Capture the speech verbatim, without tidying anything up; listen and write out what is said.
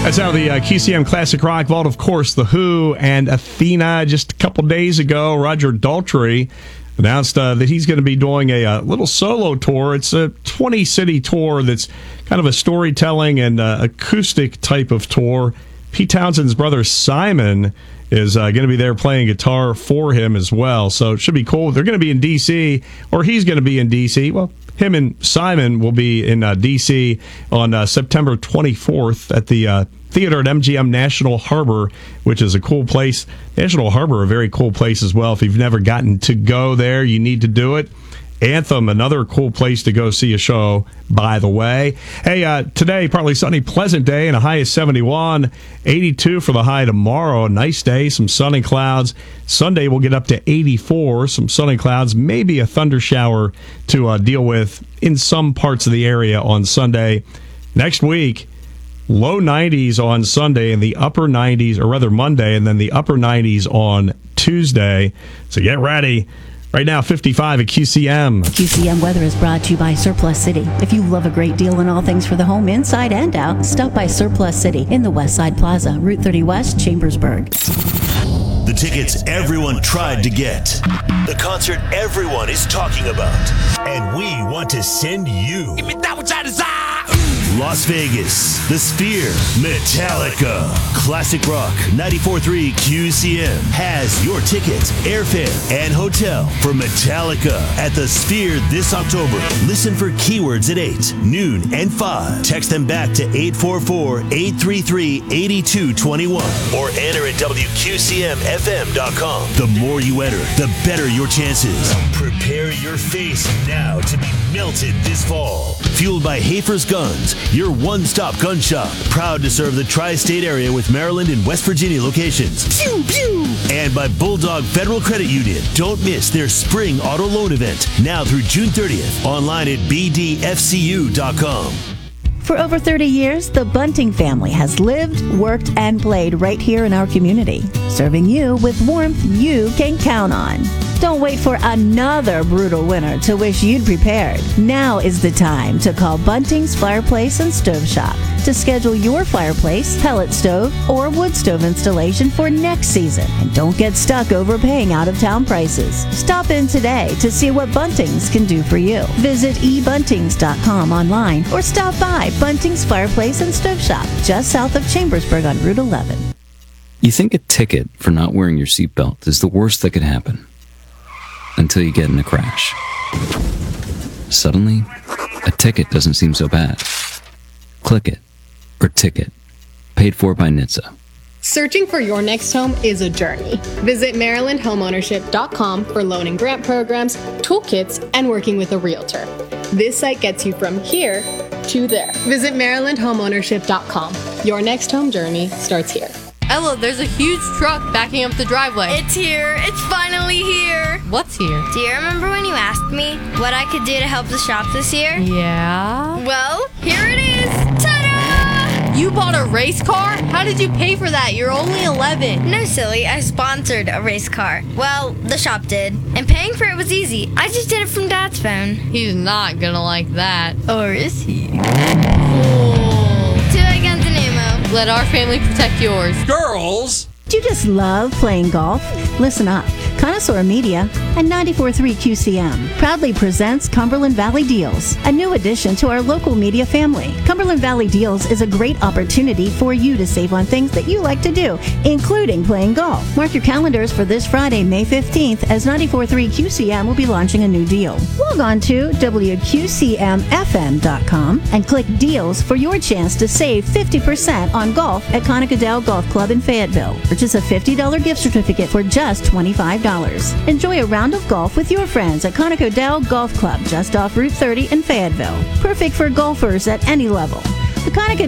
That's how the uh, Q C M Classic Rock Vault, of course, The Who and Athena. Just a couple days ago, Roger Daltrey announced uh, that he's going to be doing a, a little solo tour. It's a twenty-city tour that's kind of a storytelling and uh, acoustic type of tour. Pete Townshend's brother Simon is uh, going to be there playing guitar for him as well. So it should be cool. They're going to be in D C, or he's going to be in D C. Well, him and Simon will be in uh, D C on uh, September twenty-fourth at the uh, theater at M G M National Harbor, which is a cool place. National Harbor, a very cool place as well. If you've never gotten to go there, you need to do it. Anthem, another cool place to go see a show, by the way. Hey, uh, today, partly sunny, pleasant day, and a high of seventy-one. eighty-two for the high tomorrow. A nice day, some sunny clouds. Sunday, we'll get up to eighty-four. Some sunny clouds, maybe a thunder shower to uh, deal with in some parts of the area on Sunday. Next week, low nineties on Sunday and the upper nineties, or rather Monday, and then the upper nineties on Tuesday. So get ready. Right now, fifty-five at Q C M. Q C M weather is brought to you by Surplus City. If you love a great deal on all things for the home, inside and out, stop by Surplus City in the West Side Plaza, Route thirty West, Chambersburg. The tickets everyone tried to get. The concert everyone is talking about. And we want to send you. Give me that which I desire. Las Vegas, The Sphere, Metallica. Classic Rock ninety-four point three Q C M has your tickets, airfare, and hotel for Metallica at The Sphere this October. Listen for keywords at eight, noon, and five. Text them back to eight four four, eight three three, eight two two one or enter at W Q C M F M dot com. The more you enter, the better your chances. Prepare your face now to be melted this fall. Fueled by Hafer's Guns, your one-stop gun shop. Proud to serve the tri-state area with Maryland and West Virginia locations. Pew, pew. And by Bulldog Federal Credit Union. Don't miss their spring auto loan event now through June thirtieth. Online at B D F C U dot com. For over thirty years, the Bunting family has lived, worked, and played right here in our community, serving you with warmth you can count on. Don't wait for another brutal winter to wish you'd prepared. Now is the time to call Bunting's Fireplace and Stove Shop to schedule your fireplace, pellet stove, or wood stove installation for next season. And don't get stuck overpaying out-of-town prices. Stop in today to see what Bunting's can do for you. Visit e buntings dot com online or stop by Bunting's Fireplace and Stove Shop just south of Chambersburg on Route eleven. You think a ticket for not wearing your seatbelt is the worst that could happen until you get in a crash. Suddenly, a ticket doesn't seem so bad. Click it, or ticket, paid for by N H T S A. Searching for your next home is a journey. Visit Maryland Homeownership dot com for loan and grant programs, toolkits, and working with a realtor. This site gets you from here to there. Visit Maryland Homeownership dot com. Your next home journey starts here. Ella, there's a huge truck backing up the driveway. It's here. It's finally here. What's here? Do you remember when you asked me what I could do to help the shop this year? Yeah. Well, here it is. Ta-da! You bought a race car? How did you pay for that? You're only eleven. No, silly. I sponsored a race car. Well, the shop did. And paying for it was easy. I just did it from Dad's phone. He's not gonna like that. Or is he? Cool. Two against an ammo. Let our family protect yours. Girls! Do you just love playing golf? Listen up. Connoisseur Media and ninety-four point three Q C M proudly presents Cumberland Valley Deals, a new addition to our local media family. Cumberland Valley Deals is a great opportunity for you to save on things that you like to do, including playing golf. Mark your calendars for this Friday, May fifteenth, as ninety-four point three Q C M will be launching a new deal. Log on to W Q C M F M dot com and click Deals for your chance to save fifty percent on golf at Conocodow Golf Club in Fayetteville. Purchase a fifty dollars gift certificate for just twenty-five dollars. Enjoy a round of golf with your friends at Conocodow Golf Club just off Route thirty in Fayetteville. Perfect for golfers at any level. The Conocodow